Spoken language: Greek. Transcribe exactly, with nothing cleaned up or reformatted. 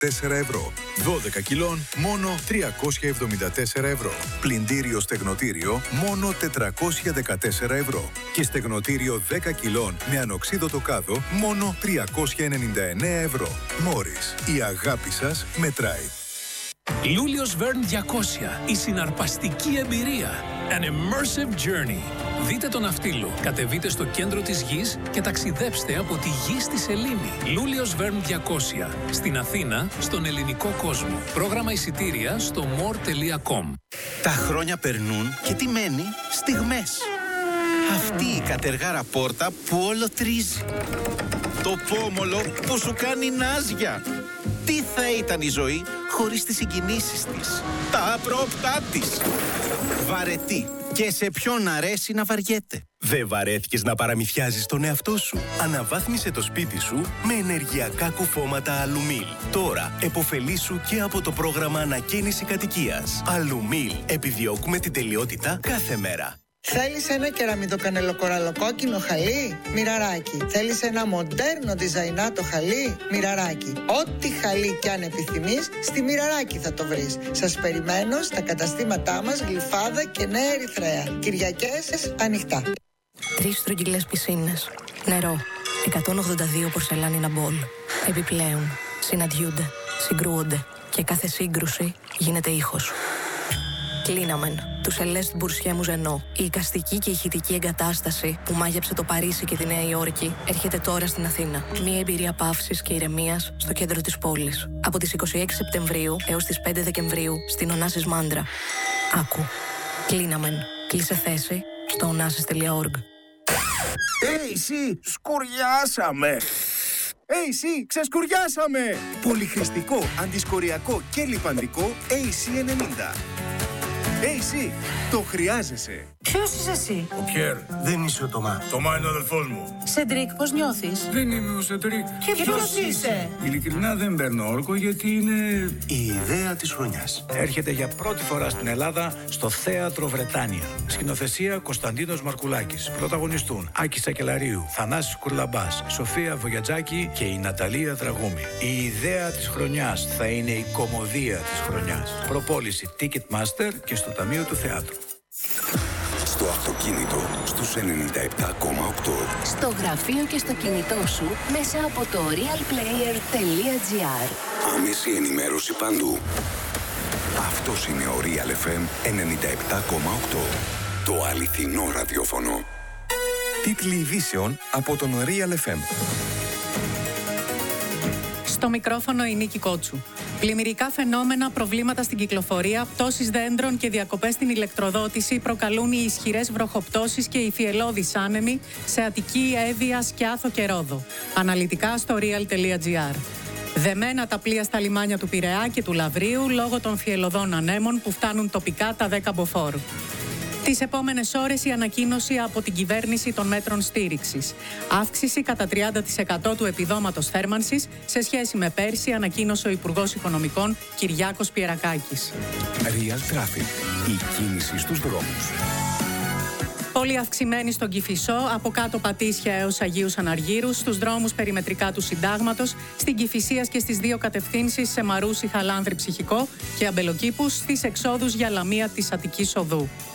τέσσερα ευρώ. δώδεκα κιλών, μόνο τριακόσια εβδομήντα τέσσερα ευρώ. Πλυντήριο στεγνοτήριο, μόνο τετρακόσια δεκατέσσερα ευρώ. Και στεγνοτήριο δέκα κιλών με ανοξίδωτο κάδο, μόνο τριακόσια ενενήντα εννέα ευρώ. Μόρις, η αγάπη σας μετράει. Λούλιος Verne διακόσια. Η συναρπαστική εμπειρία. An immersive journey. Δείτε τον Ναυτίλο, κατεβείτε στο κέντρο της γης και ταξιδέψτε από τη γη στη σελήνη. Λούλιος Verne διακόσια. Στην Αθήνα, στον ελληνικό κόσμο. Πρόγραμμα εισιτήρια στο more τελεία com. Τα χρόνια περνούν και τι μένει? Στιγμές. Αυτή η κατεργάρα πόρτα που όλο τρίζει. Το πόμολο που σου κάνει νάζια. Τι θα ήταν η ζωή χωρίς τις συγκινήσεις της, τα απρόπτά της. Βαρετή. Και σε ποιον αρέσει να βαριέται. Δεν βαρέθηκες να παραμυθιάζεις τον εαυτό σου? Αναβάθμισε το σπίτι σου με ενεργειακά κουφώματα Αλουμίλ. Τώρα επωφελήσου και από το πρόγραμμα ανακαίνιση κατοικίας. Αλουμίλ. Επιδιώκουμε την τελειότητα κάθε μέρα. Θέλεις ένα κεραμιδοκανελοκοραλοκόκκινο χαλί? Μοιραράκι. Θέλεις ένα μοντέρνο διζαϊνάτο χαλί? Μοιραράκι. Ό,τι χαλί κι αν επιθυμείς, στη Μοιραράκι θα το βρεις. Σας περιμένω στα καταστήματά μας Γλυφάδα και Νέα Ερυθρέα. Κυριακές ανοιχτά. Τρεις στρογγυλές πισίνες. Νερό. εκατόν ογδόντα δύο πορσελάνινα μπολ. Επιπλέον, συναντιούνται, συγκρούονται και κάθε σύγκρουση γίνεται ήχος. Κλίναμεν, του Σελέστ Μπουρσιέ Μουζενό. Η εικαστική και ηχητική εγκατάσταση που μάγεψε το Παρίσι και τη Νέα Υόρκη έρχεται τώρα στην Αθήνα. Μια εμπειρία παύσης και ηρεμίας στο κέντρο της πόλης. Από τις είκοσι έξι Σεπτεμβρίου έως τις πέντε Δεκεμβρίου στην Ωνάσης Μάντρα. Άκου. Κλίναμεν. Κλείσε θέση στο ωνάσης τελεία org. Hey, εσύ, σκουριάσαμε! Hey, εσύ, ξεσκουριάσαμε! Πολυχρηστικό, αντισκοριακό και λιπαντικό έι σι ενενήντα. Hey, εσύ, το χρειάζεσαι. Ποιος είσαι εσύ? Ο Πιέρ. Δεν είσαι ο Τωμά. Τωμά είναι ο αδελφός μου. Σεντρίκ, πώς νιώθεις? Δεν είμαι ο Σεντρίκ. Και ποιος είσαι? Ειλικρινά δεν παίρνω όρκο γιατί είναι... Η ιδέα της χρονιάς. Έρχεται για πρώτη φορά στην Ελλάδα στο Θέατρο Βρετάνια. Σκηνοθεσία Κωνσταντίνος Μαρκουλάκης. Πρωταγωνιστούν Άκης Σακελαρίου, Θανάσης Κουρλαμπάς, Σοφία Βογιατζάκη και η Ναταλία Δραγούμη. Η ιδέα της χρονιάς θα είναι η κωμωδία της χρονιάς. Προπόληση Ticketmaster και στο Ταμείο του Θεάτρου. Στο αυτοκίνητο, στους ενενήντα επτά κόμμα οκτώ. Στο γραφείο και στο κινητό σου, μέσα από το realplayer τελεία gr. Άμεση ενημέρωση παντού. Αυτός είναι ο Real εφ εμ ενενήντα επτά κόμμα οκτώ. Το αληθινό ραδιόφωνο. Τίτλοι ειδήσεων από τον Real εφ εμ. Στο μικρόφωνο η Νίκη Κότσου. Πλημμυρικά φαινόμενα, προβλήματα στην κυκλοφορία, πτώσεις δέντρων και διακοπές στην ηλεκτροδότηση προκαλούν οι ισχυρές βροχοπτώσεις και οι φιελώδεις άνεμοι σε Αττική, Εύβοια, Σκιάθο και Ρόδο. Αναλυτικά στο real τελεία gr. Δεμένα τα πλοία στα λιμάνια του Πειραιά και του Λαβρίου λόγω των φιελωδών ανέμων που φτάνουν τοπικά τα δέκα μποφόρ. Τις επόμενες ώρες η ανακοίνωση από την κυβέρνηση των μέτρων στήριξης. Αύξηση κατά τριάντα τοις εκατό του επιδόματος θέρμανσης σε σχέση με πέρσι, ανακοίνωσε ο Υπουργός Οικονομικών Κυριάκος Πιερακάκης. Real Traffic. Η κίνηση στους δρόμους. Πολύ αυξημένη στον Κηφισό, από κάτω Πατήσια έως Αγίους Αναργύρους, στους δρόμους περιμετρικά του Συντάγματος, στην Κηφισίας και στις δύο κατευθύνσεις σε Μαρούσι, Χαλάνδρη, Ψυχικό και Αμπελοκήπους, στις εξόδους για Λαμία της Αττικής Οδού.